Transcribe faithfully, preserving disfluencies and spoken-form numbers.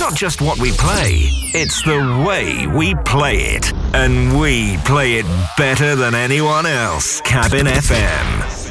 not just what we play, it's the way we play it. And we play it better than anyone else. Cabin F M.